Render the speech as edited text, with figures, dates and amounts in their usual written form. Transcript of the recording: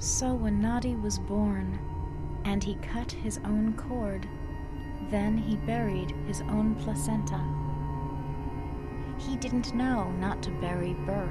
So when Nadi was born, and he cut his own cord, then he buried his own placenta. He didn't know not to bury birth.